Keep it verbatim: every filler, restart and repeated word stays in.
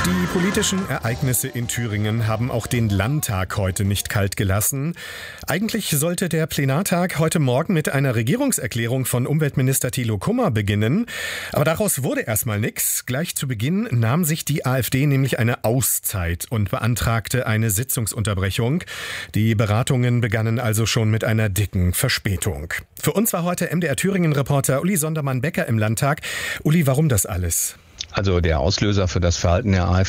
Die politischen Ereignisse in Thüringen haben auch den Landtag heute nicht kalt gelassen. Eigentlich sollte der Plenartag heute Morgen mit einer Regierungserklärung von Umweltminister Thilo Kummer beginnen. Aber daraus wurde erstmal nichts. Gleich zu Beginn nahm sich die AfD nämlich eine Auszeit und beantragte eine Sitzungsunterbrechung. Die Beratungen begannen also schon mit einer dicken Verspätung. Für uns war heute M D R Thüringen-Reporter Uli Sondermann-Becker im Landtag. Uli, warum das alles? Also der Auslöser für das Verhalten der AfD